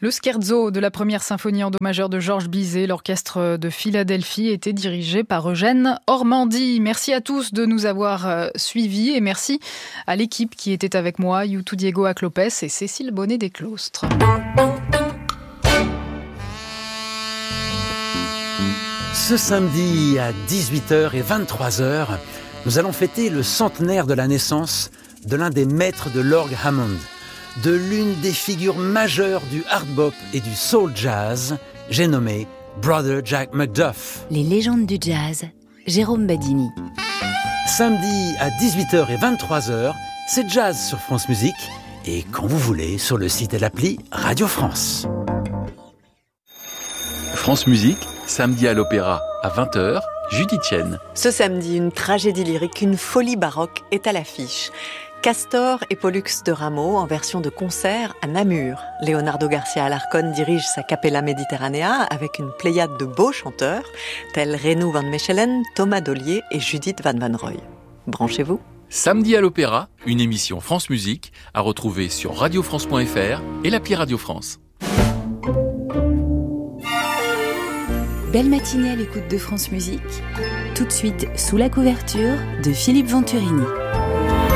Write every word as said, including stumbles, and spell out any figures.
Le scherzo de la première symphonie en do majeur de Georges Bizet, l'orchestre de Philadelphie, était dirigé par Eugène Ormandy. Merci à tous de nous avoir suivis et merci à l'équipe qui était avec moi, Youtou Diego Aclopes et Cécile Bonnet des Claustres. Ce samedi à dix-huit heures et vingt-trois heures, nous allons fêter le centenaire de la naissance de l'un des maîtres de l'orgue Hammond, de l'une des figures majeures du hard bop et du soul jazz, j'ai nommé Brother Jack McDuff. Les légendes du jazz, Jérôme Badini. Samedi à dix-huit heures et vingt-trois heures, c'est jazz sur France Musique et quand vous voulez sur le site et l'appli Radio France. France Musique, samedi à l'Opéra à vingt heures, Judith Chen. Ce samedi, une tragédie lyrique, une folie baroque est à l'affiche. Castor et Pollux de Rameau en version de concert à Namur. Leonardo Garcia Alarcón dirige sa Capella Mediterranea avec une pléiade de beaux chanteurs tels Renu van Mechelen, Thomas Dollier et Judith Van Wanrooy. Branchez-vous. Samedi à l'Opéra, une émission France Musique à retrouver sur radio france point f r et l'appli Radio France. Belle matinée à l'écoute de France Musique. Tout de suite, sous la couverture de Philippe Venturini.